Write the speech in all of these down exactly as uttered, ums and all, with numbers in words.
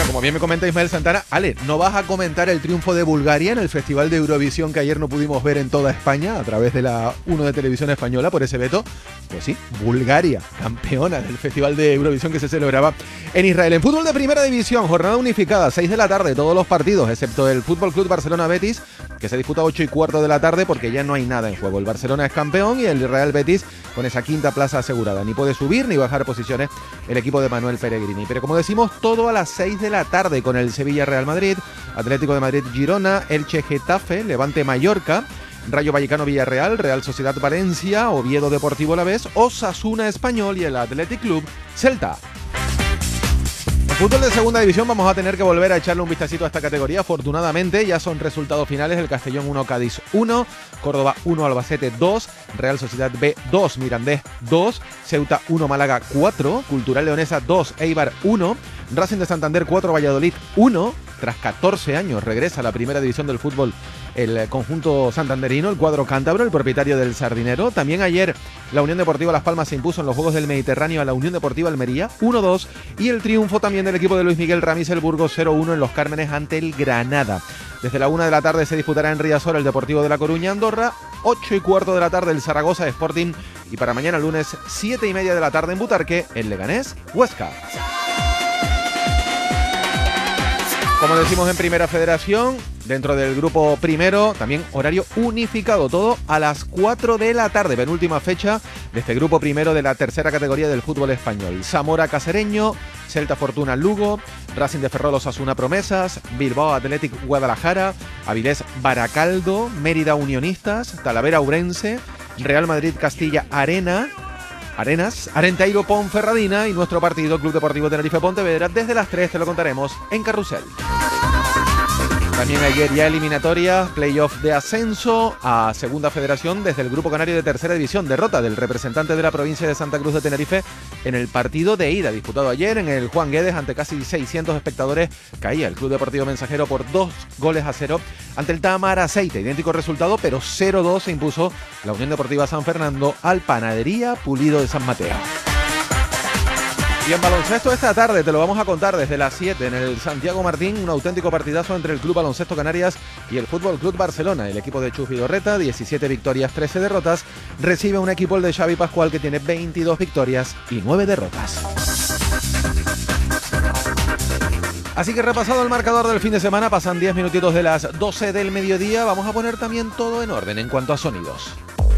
Como bien me comenta Ismael Santana, Ale, ¿no vas a comentar el triunfo de Bulgaria en el Festival de Eurovisión que ayer no pudimos ver en toda España a través de la uno de Televisión Española por ese veto? Pues sí, Bulgaria, campeona del Festival de Eurovisión que se celebraba en Israel. En fútbol de primera división, jornada unificada, seis de la tarde, todos los partidos, excepto el Fútbol Club Barcelona Betis, que se disputa ocho y cuarto de la tarde porque ya no hay nada en juego. El Barcelona es campeón y el Real Betis con esa quinta plaza asegurada. Ni puede subir ni bajar posiciones el equipo de Manuel Pellegrini. Pero como decimos, todo a las seis de la tarde con el Sevilla Real Madrid, Atlético de Madrid Girona, Elche Getafe, Levante Mallorca, Rayo Vallecano Villarreal, Real Sociedad Valencia, Oviedo Deportivo Alavés, Osasuna Español y el Athletic Club Celta. En fútbol de segunda división vamos a tener que volver a echarle un vistacito a esta categoría. Afortunadamente ya son resultados finales: el Castellón uno, Cádiz uno, Córdoba uno, Albacete dos, Real Sociedad B dos, Mirandés dos, Ceuta uno, Málaga cuatro, Cultural Leonesa dos, Eibar uno, Racing de Santander cuatro, Valladolid uno. Tras catorce años regresa a la primera división del fútbol el conjunto santanderino, el cuadro cántabro, el propietario del Sardinero. También ayer la Unión Deportiva Las Palmas se impuso en los Juegos del Mediterráneo a la Unión Deportiva Almería uno dos, y el triunfo también del equipo de Luis Miguel Ramis el Burgos cero uno en Los Cármenes ante el Granada. Desde la una de la tarde se disputará en Riazor el Deportivo de La Coruña Andorra, ocho y cuarto de la tarde el Zaragoza Sporting, y para mañana lunes siete y media de la tarde en Butarque el Leganés Huesca. Como decimos en Primera Federación, dentro del grupo primero, también horario unificado, todo a las cuatro de la tarde, penúltima fecha de este grupo primero de la tercera categoría del fútbol español. Zamora Cacereño, Celta Fortuna Lugo, Racing de Ferrol Osasuna Promesas, Bilbao Athletic Guadalajara, Avilés Baracaldo, Mérida Unionistas, Talavera Ourense, Real Madrid Castilla Arena, Arenas, Arenteiro Ponferradina, y nuestro partido Club Deportivo Tenerife Pontevedra desde las tres te lo contaremos en Carrusel. También ayer ya eliminatoria, playoff de ascenso a Segunda Federación desde el Grupo Canario de Tercera División. Derrota del representante de la provincia de Santa Cruz de Tenerife en el partido de ida disputado ayer en el Juan Guedes ante casi seiscientos espectadores. Caía el Club Deportivo Mensajero por dos goles a cero ante el Tamar Aceite. Idéntico resultado, pero cero dos se impuso la Unión Deportiva San Fernando al Panadería Pulido de San Mateo. Y en baloncesto esta tarde te lo vamos a contar desde las siete en el Santiago Martín, un auténtico partidazo entre el Club Baloncesto Canarias y el Fútbol Club Barcelona. El equipo de Chus Vidorreta, diecisiete victorias, trece derrotas, recibe un equipo, el de Xavi Pascual, que tiene veintidós victorias y nueve derrotas. Así que repasado el marcador del fin de semana, pasan diez minutitos de las doce del mediodía, vamos a poner también todo en orden en cuanto a sonidos.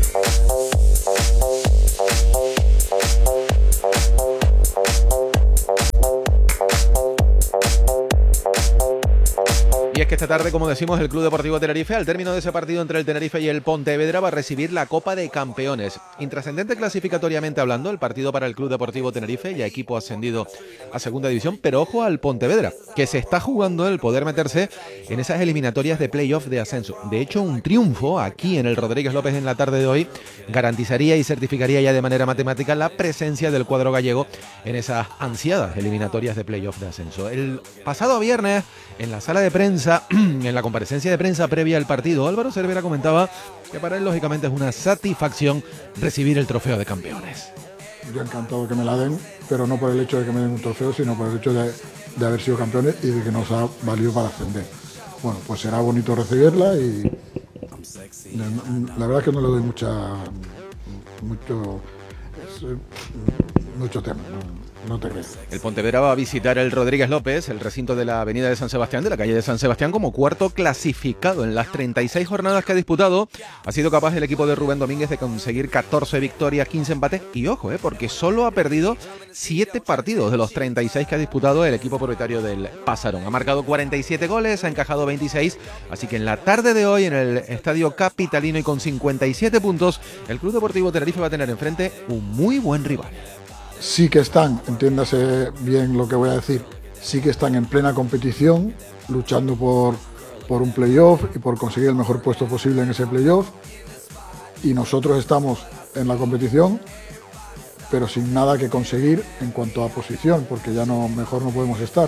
Y es que esta tarde, como decimos, el Club Deportivo Tenerife, al término de ese partido entre el Tenerife y el Pontevedra, va a recibir la Copa de Campeones. Intrascendente clasificatoriamente hablando, el partido para el Club Deportivo Tenerife, ya equipo ascendido a Segunda División, pero ojo al Pontevedra, que se está jugando el poder meterse en esas eliminatorias de playoff de ascenso. De hecho, un triunfo aquí en el Rodríguez López en la tarde de hoy garantizaría y certificaría ya de manera matemática la presencia del cuadro gallego en esas ansiadas eliminatorias de playoff de ascenso. El pasado viernes, en la sala de prensa, en la comparecencia de prensa previa al partido, Álvaro Cervera comentaba que para él lógicamente es una satisfacción recibir el trofeo de campeones. Yo encantado de que me la den, pero no por el hecho de que me den un trofeo, sino por el hecho de, de haber sido campeones y de que nos ha valido para ascender. Bueno, pues será bonito recibirla y la verdad es que no le doy mucha mucho mucho tema, no, no te crees. El Pontevedra va a visitar el Rodríguez López, el recinto de la avenida de San Sebastián, de la calle de San Sebastián, como cuarto clasificado. En las treinta y seis jornadas que ha disputado, ha sido capaz el equipo de Rubén Domínguez de conseguir catorce victorias, quince empates, y ojo, eh, porque solo ha perdido siete partidos de los treinta y seis que ha disputado el equipo propietario del Pázaro. Ha marcado cuarenta y siete goles, ha encajado veintiséis, así que en la tarde de hoy, en el Estadio Capitalino y con cincuenta y siete puntos, el Club Deportivo Tenerife va a tener enfrente un muy buen rival. Sí que están, entiéndase bien lo que voy a decir, sí que están en plena competición, luchando por, por un playoff y por conseguir el mejor puesto posible en ese playoff. Y nosotros estamos en la competición, pero sin nada que conseguir en cuanto a posición, porque ya no mejor no podemos estar.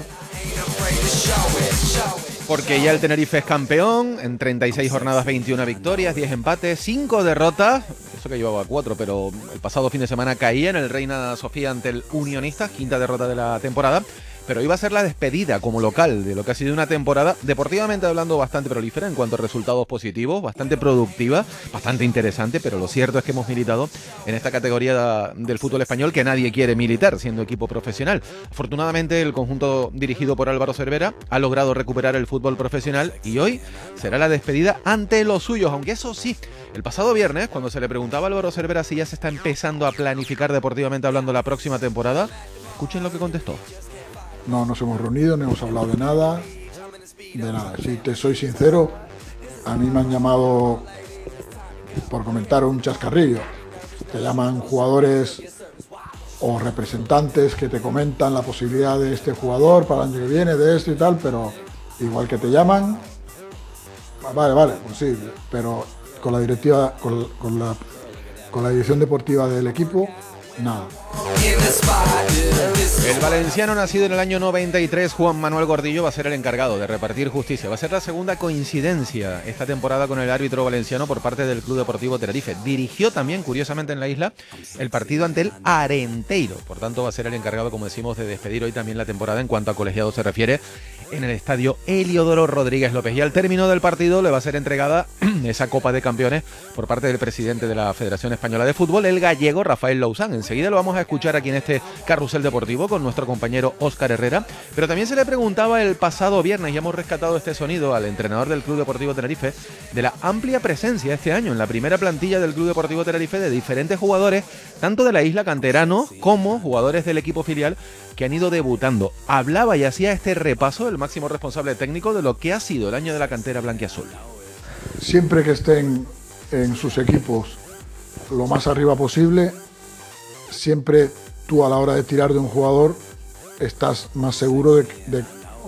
Porque ya el Tenerife es campeón, en treinta y seis jornadas, veintiuna victorias, diez empates, cinco derrotas, eso que llevaba cuatro, pero el pasado fin de semana caía en el Reina Sofía ante el Unionistas, quinta derrota de la temporada, pero iba a ser la despedida como local de lo que ha sido una temporada, deportivamente hablando, bastante prolífera en cuanto a resultados positivos, bastante productiva, bastante interesante, pero lo cierto es que hemos militado en esta categoría del fútbol español que nadie quiere militar, siendo equipo profesional. Afortunadamente, el conjunto dirigido por Álvaro Cervera ha logrado recuperar el fútbol profesional y hoy será la despedida ante los suyos, aunque eso sí, el pasado viernes, cuando se le preguntaba a Álvaro Cervera si ya se está empezando a planificar deportivamente hablando la próxima temporada, escuchen lo que contestó. No nos hemos reunido, no hemos hablado de nada, de nada. Si te soy sincero, a mí me han llamado por comentar un chascarrillo. Te llaman jugadores o representantes que te comentan la posibilidad de este jugador para el año que viene, de esto y tal, pero igual que te llaman, vale, vale, pues sí, pero con la directiva, con, con la, con la dirección deportiva del equipo, nada. El valenciano nacido en el año noventa y tres, Juan Manuel Gordillo, va a ser el encargado de repartir justicia. Va a ser la segunda coincidencia esta temporada con el árbitro valenciano por parte del Club Deportivo Tenerife. Dirigió también, curiosamente, en la isla el partido ante el Arenteiro. Por tanto, va a ser el encargado, como decimos, de despedir hoy también la temporada en cuanto a colegiado se refiere en el estadio Heliodoro Rodríguez López. Y al término del partido le va a ser entregada esa Copa de Campeones por parte del presidente de la Federación Española de Fútbol, el gallego Rafael Lousán. Enseguida lo vamos a escuchar aquí en este carrusel deportivo con nuestro compañero Óscar Herrera, pero también se le preguntaba el pasado viernes, y hemos rescatado este sonido al entrenador del Club Deportivo Tenerife, de la amplia presencia este año en la primera plantilla del Club Deportivo Tenerife de diferentes jugadores, tanto de la isla, canteranos, como jugadores del equipo filial que han ido debutando. Hablaba y hacía este repaso el máximo responsable técnico de lo que ha sido el año de la cantera blanquiazul. Siempre que estén en sus equipos lo más arriba posible, siempre tú a la hora de tirar de un jugador estás más seguro de, de,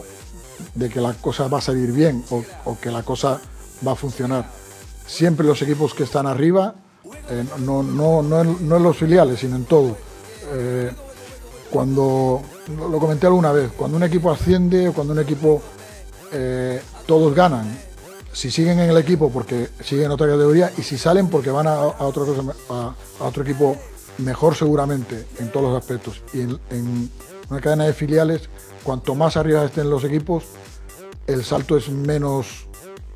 de que la cosa va a salir bien o, o que la cosa va a funcionar. Siempre los equipos que están arriba, eh, no, no, no, en, no en los filiales, sino en todo. Eh, cuando, lo comenté alguna vez, cuando un equipo asciende o cuando un equipo eh, todos ganan, si siguen en el equipo porque siguen en otra categoría y si salen porque van a, a, otra cosa, a, a otro equipo mejor seguramente en todos los aspectos. Y en, en una cadena de filiales, cuanto más arriba estén los equipos, el salto es menos,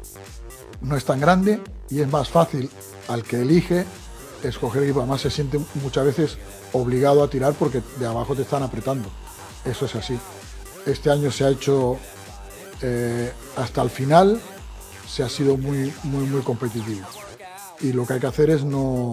no es tan grande y es más fácil al que elige escoger equipo. Además se siente muchas veces obligado a tirar porque de abajo te están apretando. Eso es así. Este año se ha hecho eh, hasta el final, se ha sido muy, muy, muy competitivo. Y lo que hay que hacer es no...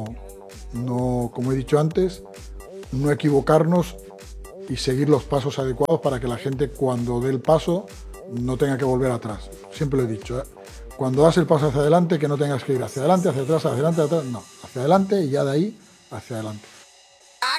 no, como he dicho antes, no equivocarnos y seguir los pasos adecuados para que la gente cuando dé el paso no tenga que volver atrás. Siempre lo he dicho, ¿eh? Cuando das el paso hacia adelante, que no tengas que ir hacia adelante, hacia atrás, hacia adelante, hacia atrás, no, hacia adelante y ya de ahí hacia adelante.